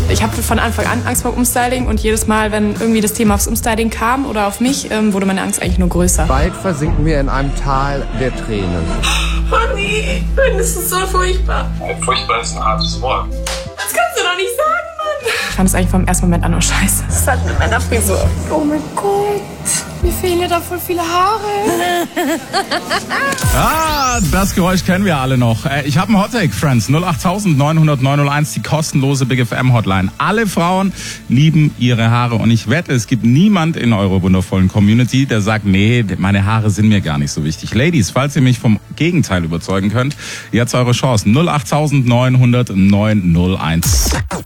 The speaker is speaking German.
Ich habe von Anfang an Angst vor Umstyling und jedes Mal, wenn irgendwie das Thema aufs Umstyling kam oder auf mich, wurde meine Angst eigentlich nur größer. Bald versinken wir in einem Tal der Tränen. Oh nee, das ist so furchtbar. Furchtbar ist ein hartes Wort. Das kannst du doch nicht sagen, Mann. Ich fand es eigentlich vom ersten Moment an nur scheiße. Das ist halt mit meiner Frisur. Oh mein Gott, mir fehlen ja da voll viele Haare. Das Geräusch kennen wir alle noch. Ich habe einen Hottake, Friends. 08900 die kostenlose Big FM Hotline. Alle Frauen lieben ihre Haare und ich wette, es gibt niemand in eurer wundervollen Community, der sagt, nee, meine Haare sind mir gar nicht so wichtig. Ladies, falls ihr mich vom Gegenteil überzeugen könnt, jetzt eure Chance. 08900 901.